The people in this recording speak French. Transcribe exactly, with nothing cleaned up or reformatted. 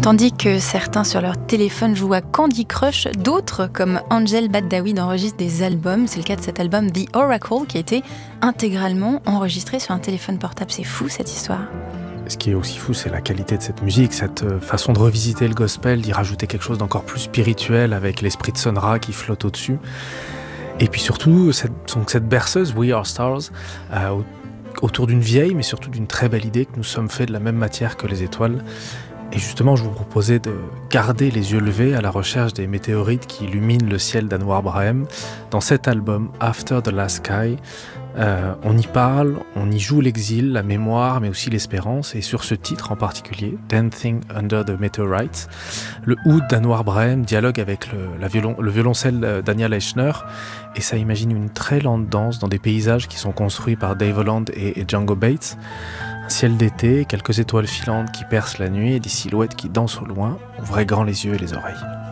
Tandis que certains sur leur téléphone jouent à Candy Crush, d'autres, comme Angel Baddaoui, enregistrent des albums. C'est le cas de cet album The Oracle qui a été intégralement enregistré sur un téléphone portable. C'est fou cette histoire. Ce qui est aussi fou, c'est la qualité de cette musique, cette façon de revisiter le gospel, d'y rajouter quelque chose d'encore plus spirituel avec l'esprit de Sun Ra qui flotte au-dessus. Et puis surtout, cette, donc cette berceuse, We Are Stars, euh, autour d'une vieille, mais surtout d'une très belle idée que nous sommes faits de la même matière que les étoiles. Et justement, je vous proposais de garder les yeux levés à la recherche des météorites qui illuminent le ciel d'Anwar Braham. Dans cet album, After the Last Sky, euh, on y parle, on y joue l'exil, la mémoire, mais aussi l'espérance. Et sur ce titre en particulier, Dancing Under the Meteorites, le oud d'Anwar Braham dialogue avec le, la violon, le violoncelle d'Aniel Eichner. Et ça imagine une très lente danse dans des paysages qui sont construits par Dave Holland et, et Django Bates. Un ciel d'été, quelques étoiles filantes qui percent la nuit et des silhouettes qui dansent au loin. Ouvrez grand les yeux et les oreilles.